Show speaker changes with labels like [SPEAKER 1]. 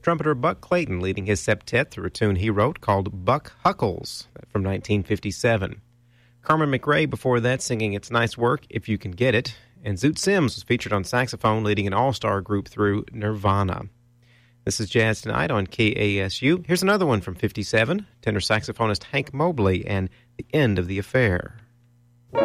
[SPEAKER 1] trumpeter Buck Clayton leading his septet through a tune he wrote called Buck Huckles from 1957. Carmen McRae before that singing It's Nice Work, If You Can Get It. And Zoot Sims was featured on saxophone leading an all-star group through Nirvana. This is Jazz Tonight on KASU. Here's another one from 57, tenor saxophonist Hank Mobley and The End of the Affair.